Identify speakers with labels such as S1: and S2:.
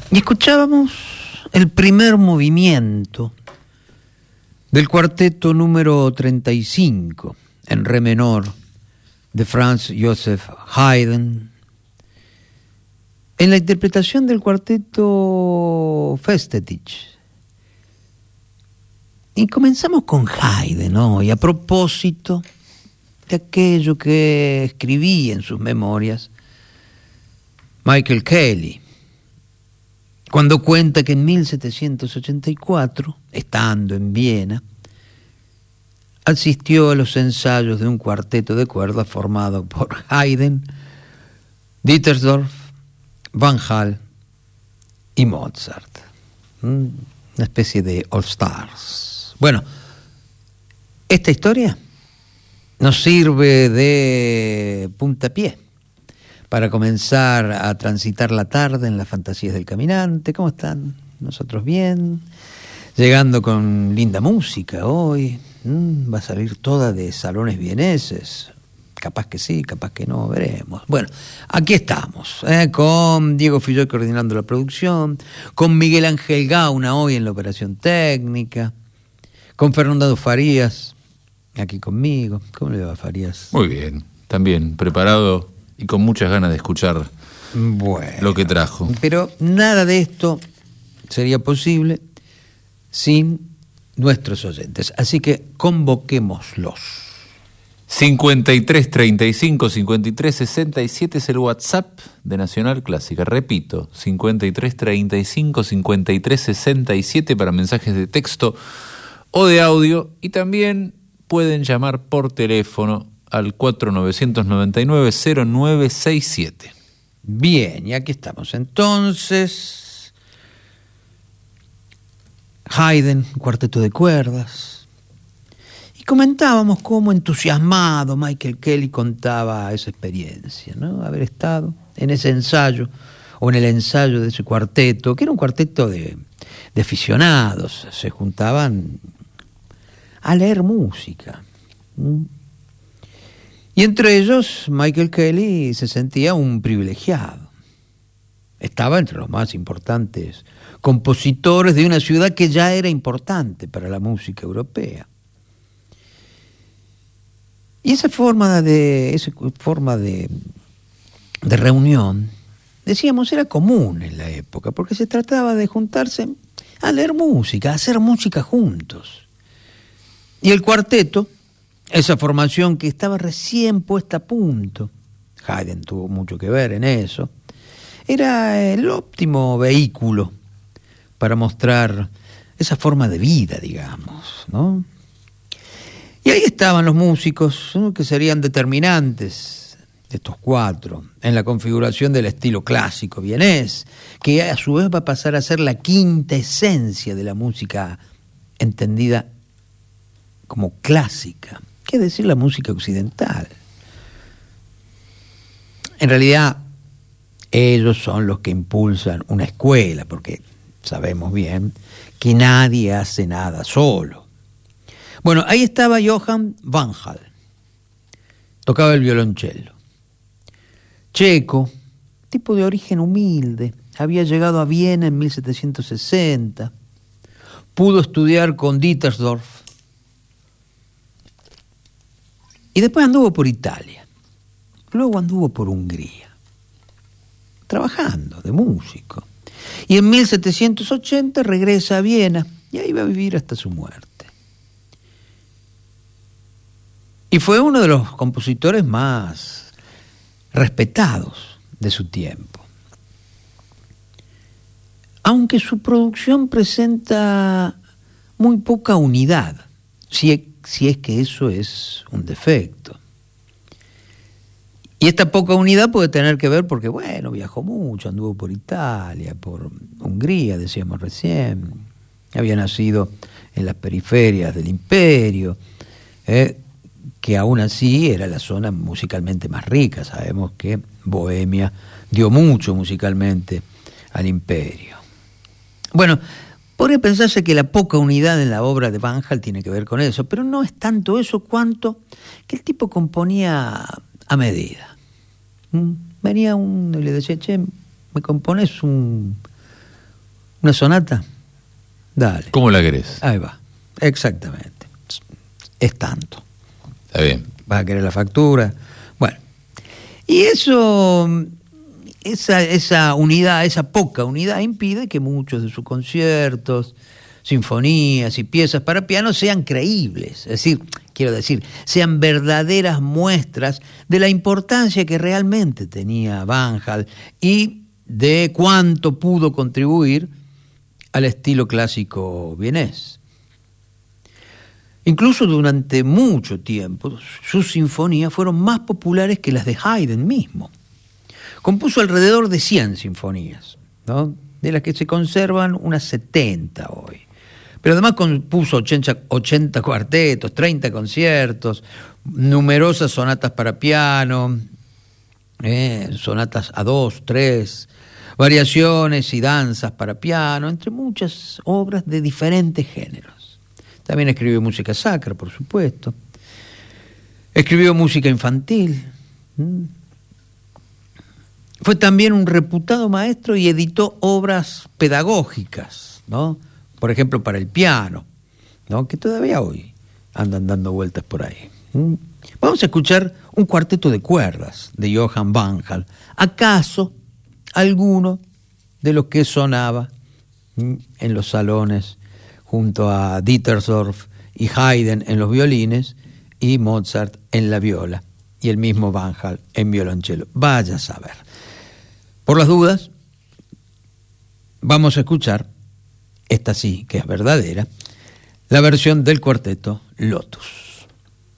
S1: Y escuchábamos el primer movimiento del cuarteto número 35 en re menor de Franz Joseph Haydn, en la interpretación del cuarteto Festetisch. Y comenzamos con Haydn, ¿no? Y a propósito de aquello que escribí en sus memorias Michael Kelly, cuando cuenta que en 1784, estando en Viena, asistió a los ensayos de un cuarteto de cuerdas formado por Haydn, Dittersdorf, Van Hal y Mozart. Una especie de All Stars. Bueno, esta historia nos sirve de puntapié para comenzar a transitar la tarde en las fantasías del caminante. ¿Cómo están? Nosotros bien, llegando con linda música hoy. Va a salir toda de salones vieneses. Capaz que sí, capaz que no, veremos. Bueno, aquí estamos, con Diego Filloy coordinando la producción, con Miguel Ángel Gauna hoy en la operación técnica, con Fernando Farías aquí conmigo. ¿Cómo le va, Farías?
S2: Muy bien, también preparado y con muchas ganas de escuchar lo que trajo.
S1: Pero nada de esto sería posible sin nuestros oyentes, así que convoquémoslos.
S2: 53 35 53 67 es el WhatsApp de Nacional Clásica. Repito, 53 35 53 67 para mensajes de texto o de audio, y también pueden llamar por teléfono al 4999-0967.
S1: Bien, y aquí estamos entonces. Haydn, cuarteto de cuerdas. Y comentábamos cómo entusiasmado Michael Kelly contaba esa experiencia, ¿no? Haber estado en ese ensayo, o en el ensayo de ese cuarteto, que era un cuarteto de aficionados. Se juntaban a leer música. Y entre ellos, Michael Kelly se sentía un privilegiado. Estaba entre los más importantes compositores de una ciudad que ya era importante para la música europea. Y esa forma de reunión, decíamos, era común en la época, porque se trataba de juntarse a leer música, a hacer música juntos. Y el cuarteto, esa formación que estaba recién puesta a punto, Haydn tuvo mucho que ver en eso, era el óptimo vehículo para mostrar esa forma de vida, digamos, ¿no? Y ahí estaban los músicos, ¿no?, que serían determinantes, estos cuatro, en la configuración del estilo clásico vienés, que a su vez va a pasar a ser la quinta esencia de la música entendida como clásica, que es decir, la música occidental. En realidad, ellos son los que impulsan una escuela, porque sabemos bien que nadie hace nada solo. Bueno, ahí estaba Johann Van Hal, tocaba el violonchelo. Checo, tipo de origen humilde, había llegado a Viena en 1760, pudo estudiar con Dittersdorf, y después anduvo por Italia, luego anduvo por Hungría, trabajando de músico. Y en 1780 regresa a Viena, y ahí va a vivir hasta su muerte. Y fue uno de los compositores más respetados de su tiempo. Aunque su producción presenta muy poca unidad, si es que eso es un defecto. Y esta poca unidad puede tener que ver porque, bueno, viajó mucho, anduvo por Italia, por Hungría, decíamos recién, había nacido en las periferias del imperio, que aún así era la zona musicalmente más rica. Sabemos que Bohemia dio mucho musicalmente al imperio. Bueno, podría pensarse que la poca unidad en la obra de Van Hal tiene que ver con eso, pero no es tanto eso cuanto que el tipo componía a medida. Venía uno y le decía, che, ¿me compones un ¿Una sonata? Dale.
S2: ¿Cómo la querés?
S1: Ahí va, exactamente. Es tanto.
S2: Está bien.
S1: ¿Vas a querer la factura? Bueno, y eso, esa unidad, esa poca unidad impide que muchos de sus conciertos, sinfonías y piezas para piano sean creíbles, es decir, quiero decir, sean verdaderas muestras de la importancia que realmente tenía Van Hal y de cuánto pudo contribuir al estilo clásico vienés. Incluso durante mucho tiempo, sus sinfonías fueron más populares que las de Haydn mismo. Compuso alrededor de 100 sinfonías, ¿no? De las que se conservan unas 70 hoy. Pero además compuso 80 cuartetos, 30 conciertos, numerosas sonatas para piano, sonatas a 2, 3, variaciones y danzas para piano, entre muchas obras de diferentes géneros. También escribió música sacra, por supuesto. Escribió música infantil. Fue también un reputado maestro y editó obras pedagógicas, ¿no? Por ejemplo, para el piano, ¿no? Que todavía hoy andan dando vueltas por ahí. Vamos a escuchar un cuarteto de cuerdas de Johann Van Hal. ¿Acaso alguno de los que sonaba en los salones junto a Dittersdorf y Haydn en los violines y Mozart en la viola y el mismo Van Hal en violonchelo? Vaya a saber. Por las dudas, vamos a escuchar, esta sí que es verdadera, la versión del cuarteto Lotus.